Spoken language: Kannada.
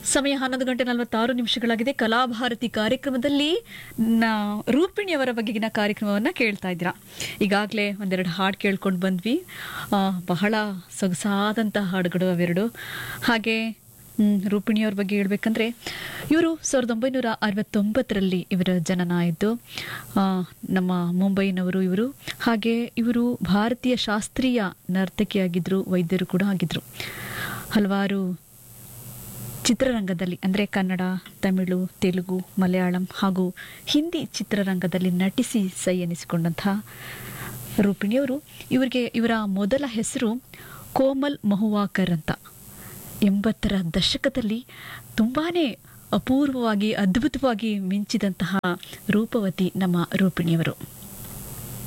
ಸಮಯ 11:46 ಕಲಾಭಾರತಿ ಕಾರ್ಯಕ್ರಮದಲ್ಲಿ ರೂಪಿಣಿಯವರ ಬಗೆಗಿನ ಕಾರ್ಯಕ್ರಮವನ್ನು ಕೇಳ್ತಾ ಇದ್ದೀರಾ. ಈಗಾಗಲೇ ಒಂದೆರಡು ಹಾಡು ಕೇಳ್ಕೊಂಡು ಬಂದ್ವಿ. ಬಹಳ ಸೊಗಸಾದಂಥ ಹಾಡುಗಳು ಅವೆರಡು. ಹಾಗೆ ರೂಪಿಣಿಯವ್ರ ಬಗ್ಗೆ ಹೇಳ್ಬೇಕಂದ್ರೆ ಇವರು 1969ರಲ್ಲಿ ಇವರ ಜನನ ಆಯಿತು. ನಮ್ಮ ಮುಂಬೈನವರು ಇವರು. ಹಾಗೆ ಇವರು ಭಾರತೀಯ ಶಾಸ್ತ್ರೀಯ ನರ್ತಕಿಯಾಗಿದ್ದರು, ವೈದ್ಯರು ಕೂಡ ಆಗಿದ್ದರು. ಹಲವಾರು ಚಿತ್ರರಂಗದಲ್ಲಿ ಅಂದರೆ ಕನ್ನಡ, ತಮಿಳು, ತೆಲುಗು, ಮಲಯಾಳಂ ಹಾಗೂ ಹಿಂದಿ ಚಿತ್ರರಂಗದಲ್ಲಿ ನಟಿಸಿ ಸೈ ಎನಿಸಿಕೊಂಡಂತಹ ರೂಪಿಣಿಯವರು ಇವರ ಮೊದಲ ಹೆಸರು ಕೋಮಲ್ ಮಹುವಾಕರ್ ಅಂತ. 80ರ ದಶಕದಲ್ಲಿ ತುಂಬಾ ಅಪೂರ್ವವಾಗಿ ಅದ್ಭುತವಾಗಿ ಮಿಂಚಿದಂತಹ ರೂಪವತಿ ನಮ್ಮ ರೂಪಿಣಿಯವರು.